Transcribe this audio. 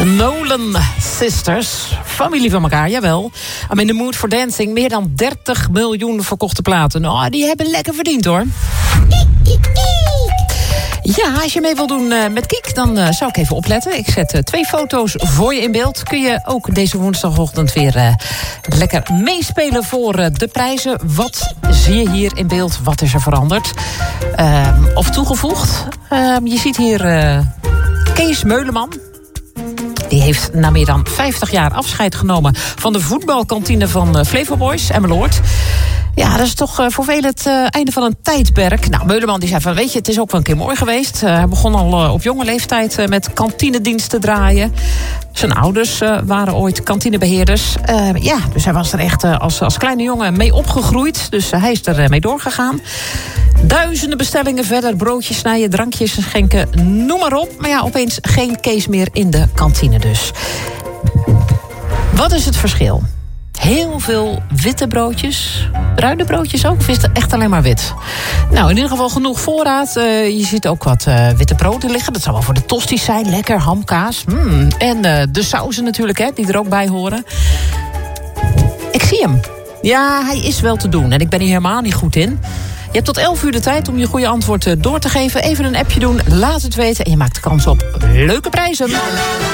De Nolan Sisters, familie van elkaar, jawel. I'm in the mood for dancing. Meer dan 30 miljoen verkochte platen. Nou, die hebben lekker verdiend, hoor. Ja, als je mee wil doen met Kiek, dan zou ik even opletten. Ik zet 2 foto's voor je in beeld. Kun je ook deze woensdagochtend weer lekker meespelen voor de prijzen. Wat zie je hier in beeld? Wat is er veranderd? Of toegevoegd? Je ziet hier Kees Meuleman. Die heeft na meer dan 50 jaar afscheid genomen van de voetbalkantine van Flevo Boys, Emmeloord. Ja, dat is toch voor velen het einde van een tijdperk. Nou, Meuleman die zei van, weet je, het is ook wel een keer mooi geweest. Hij begon al op jonge leeftijd met kantinedienst te draaien. Zijn ouders waren ooit kantinebeheerders. Dus hij was er echt als kleine jongen mee opgegroeid. Dus hij is er mee doorgegaan. Duizenden bestellingen verder, broodjes snijden, drankjes schenken, noem maar op. Maar ja, opeens geen Kees meer in de kantine dus. Wat is het verschil? Heel veel witte broodjes. Bruine broodjes ook? Of is het echt alleen maar wit? Nou, in ieder geval genoeg voorraad. Je ziet ook wat witte broden liggen. Dat zou wel voor de tosties zijn. Lekker, hamkaas. En de sauzen natuurlijk, hè, die er ook bij horen. Ik zie hem. Ja, hij is wel te doen. En ik ben hier helemaal niet goed in. Je hebt tot 11 uur de tijd om je goede antwoord door te geven. Even een appje doen, laat het weten. En je maakt kans op leuke prijzen.